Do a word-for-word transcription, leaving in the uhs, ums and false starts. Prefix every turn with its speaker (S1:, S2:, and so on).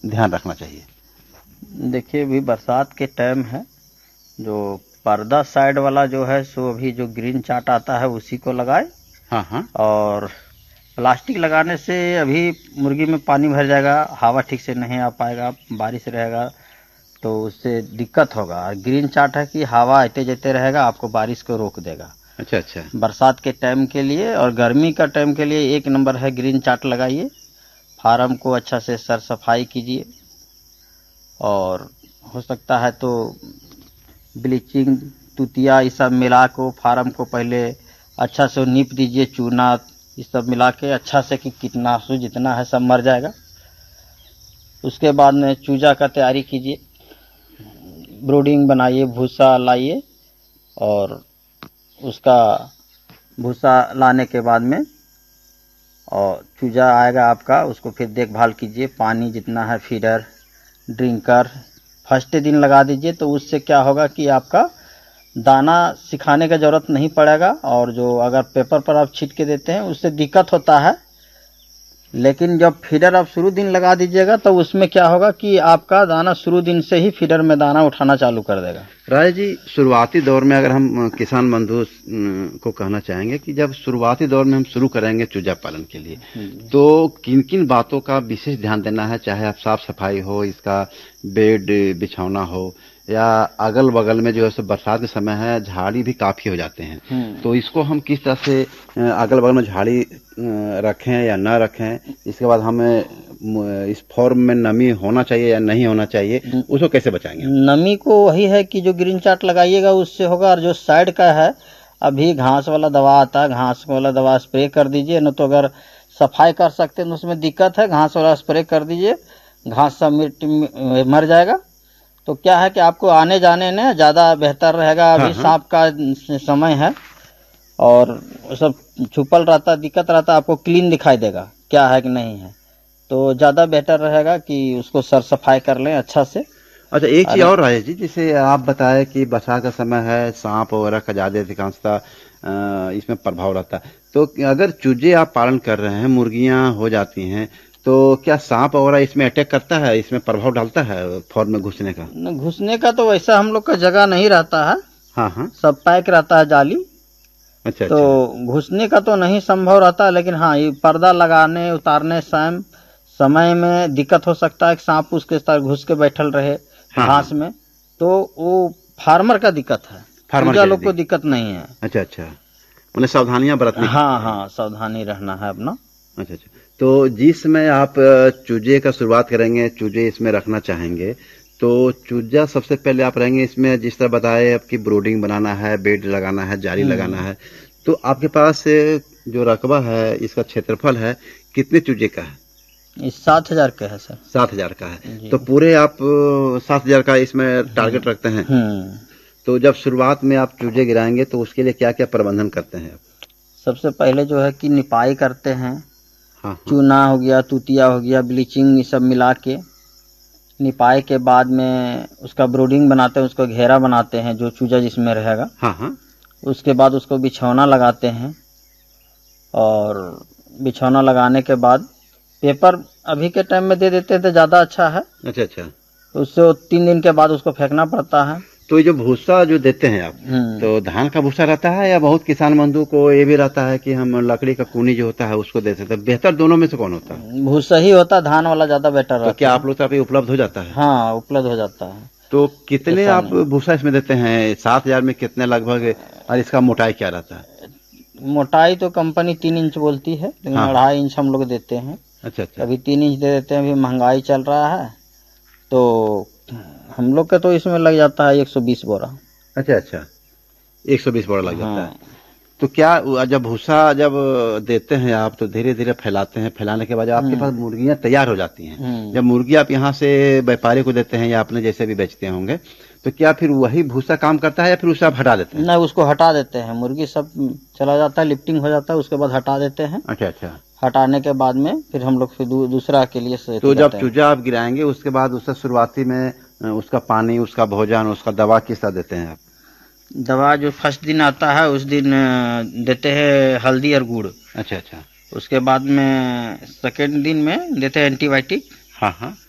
S1: ध्यान रखना चाहिए?
S2: देखिए, अभी बरसात के टाइम है, जो पर्दा साइड वाला जो है सो अभी जो ग्रीन चार्ट आता है उसी को लगाए।
S1: हाँ हाँ।
S2: और प्लास्टिक लगाने से अभी मुर्गी में पानी भर जाएगा, हवा ठीक से नहीं आ पाएगा, बारिश रहेगा तो उससे दिक्कत होगा। और ग्रीन चार्ट है कि हवा आते जाते रहेगा, आपको बारिश को रोक देगा।
S1: अच्छा अच्छा।
S2: बरसात के टाइम के लिए और गर्मी का टाइम के लिए एक नंबर है, ग्रीन चार्ट लगाइए। फार्म को अच्छा से सर सफाई कीजिए और हो सकता है तो ब्लीचिंग तुतिया ये सब मिला को फार्म को पहले अच्छा से नीप दीजिए, चूना ये सब मिला के अच्छा से कि कीटनाशु जितना है सब मर जाएगा। उसके बाद में चूजा का तैयारी कीजिए, ब्रूडिंग बनाइए, भूसा लाइए और उसका भूसा लाने के बाद में और चूजा आएगा आपका, उसको फिर देखभाल कीजिए। पानी जितना है फीडर ड्रिंकर फर्स्ट दिन लगा दीजिए, तो उससे क्या होगा कि आपका दाना सिखाने का जरूरत नहीं पड़ेगा। और जो अगर पेपर पर आप छीट के देते हैं उससे दिक्कत होता है, लेकिन जब फीडर आप शुरू दिन लगा दीजिएगा तो उसमें क्या होगा कि आपका दाना शुरू दिन से ही फीडर में दाना उठाना चालू कर देगा।
S1: राय जी, शुरुआती दौर में अगर हम किसान बंधु को कहना चाहेंगे कि जब शुरुआती दौर में हम शुरू करेंगे चूजा पालन के लिए, तो किन किन बातों का विशेष ध्यान देना है? चाहे आप साफ सफाई हो, इसका बेड बिछाना हो, या अगल बगल में जो है सो बरसात के समय है झाड़ी भी काफी हो जाते हैं, तो इसको हम किस तरह से अगल बगल में झाड़ी रखें या न रखें? इसके बाद हमें इस फॉर्म में नमी होना चाहिए या नहीं होना चाहिए, उसको कैसे बचाएंगे?
S2: नमी को वही है कि जो ग्रीन चार्ट लगाइएगा उससे होगा। और जो साइड का है, अभी घास वाला दवा आता है, घास वाला दवा स्प्रे कर दीजिए, न तो अगर सफाई कर सकते हैं तो उसमें दिक्कत है, घास वाला स्प्रे कर दीजिए, घास सब मिट्टी मर जाएगा। तो क्या है कि आपको आने जाने में ज़्यादा बेहतर रहेगा। अभी सांप का समय है और सब छुपल रहता, दिक्कत रहता, आपको क्लीन दिखाई देगा क्या है कि नहीं है, तो ज़्यादा बेहतर रहेगा कि उसको सर सफाई कर लें अच्छा से।
S1: अच्छा, एक चीज और है जी, जैसे आप बताए कि बरसात का समय है, सांप वगैरह का ज्यादा अधिकांशता इसमें प्रभाव रहता है, तो अगर चूजे आप पालन कर रहे हैं, मुर्गियां हो जाती हैं, तो क्या सांप वगैरह इसमें अटैक करता है, इसमें प्रभाव डालता है फॉर्म में घुसने का?
S2: घुसने का तो वैसा हम लोग का जगह नहीं रहता है।
S1: हाँ हाँ,
S2: सब पैक रहता है जाली।
S1: अच्छा,
S2: तो अच्छा। घुसने का तो नहीं संभव रहता, लेकिन हाँ ये पर्दा लगाने उतारने समय समय में दिक्कत हो सकता है कि सांप उसके साथ घुस के बैठल रहे घास में, तो वो फार्मर का दिक्कत है, फार्मर लोग को दिक्कत नहीं है।
S1: अच्छा अच्छा, उन्हें सावधानियां बरतनी।
S2: हाँ हाँ, सावधानी रहना है अपना।
S1: अच्छा अच्छा, तो जिसमें आप चूजे का शुरुआत करेंगे, चूजे इसमें रखना चाहेंगे, तो चूजा सबसे पहले आप रहेंगे इसमें, जिस तरह बताए आपकी ब्रूडिंग बनाना है, बेड लगाना है, जाली लगाना है, तो आपके पास जो रकबा है, इसका क्षेत्रफल है, कितने चूजे का है?
S2: इस सात हजार का है सर।
S1: सात हजार का है, तो पूरे आप सात हजार का इसमें टारगेट रखते हैं। तो जब शुरुआत में आप चूजे गिराएंगे तो उसके लिए क्या क्या प्रबंधन करते हैं आप?
S2: सबसे पहले जो है कि निपाई करते हैं।
S1: हाँ, हाँ।
S2: चूना हो गया, तुतिया हो गया, ब्लीचिंग ये सब मिला के निपाई के बाद में उसका ब्रूडिंग बनाते हैं, उसको घेरा बनाते हैं जो चूजा जिसमें रहेगा।
S1: हाँ हाँ।
S2: उसके बाद उसको बिछौना लगाते हैं और बिछौना लगाने के बाद पेपर अभी के टाइम में दे देते हैं तो ज़्यादा अच्छा है।
S1: अच्छा अच्छा,
S2: उससे तीन दिन के बाद उसको फेंकना पड़ता है।
S1: तो ये जो भूसा जो देते हैं आप, तो धान का भूसा रहता है या बहुत किसान बंधु को ये भी रहता है कि हम लकड़ी का कूनी जो होता है उसको देते हैं? बेहतर दोनों में से कौन होता है?
S2: भूसा ही होता है, धान वाला ज्यादा बेटर रहता है।
S1: तो क्या आप लोग तक उपलब्ध हो जाता है?
S2: हाँ, उपलब्ध हो जाता है।
S1: तो कितने आप भूसा इसमें देते हैं? सात हजार में कितने लगभग, और इसका मोटाई क्या रहता है?
S2: मोटाई तो कंपनी तीन इंच बोलती है, लेकिन अढ़ाई इंच हम लोग देते हैं।
S1: अच्छा अच्छा,
S2: अभी तीन इंच दे देते हैं, अभी महंगाई चल रहा है तो हम लोग का तो इसमें लग जाता है एक सौ बीस बोरा।
S1: अच्छा अच्छा, एक सौ बीस बोरा लग जाता है। तो क्या जब भूसा जब देते हैं आप तो धीरे धीरे फैलाते हैं, फैलाने के बाद आपके पास मुर्गियां तैयार हो जाती हैं, जब मुर्गी आप यहाँ से व्यापारी को देते हैं या अपने जैसे भी बेचते होंगे, तो क्या फिर वही भूसा काम करता है या फिर उसे आप हटा देते हैं?
S2: नहीं, उसको हटा देते हैं, मुर्गी सब चला जाता है, लिफ्टिंग हो जाता है, उसके बाद हटा देते हैं।
S1: अच्छा अच्छा,
S2: हटाने के बाद में फिर हम लोग फिर दू, दूसरा के लिए से
S1: तो जब चूजा आप गिराएंगे उसके बाद उससे शुरुआती में उसका पानी, उसका भोजन, उसका दवा किस तरह देते हैं आप?
S2: दवा जो फर्स्ट दिन आता है उस दिन देते हैं हल्दी और गुड़।
S1: अच्छा अच्छा,
S2: उसके बाद में सेकेंड दिन में देते हैं एंटीबायोटिक।
S1: हाँ हाँ,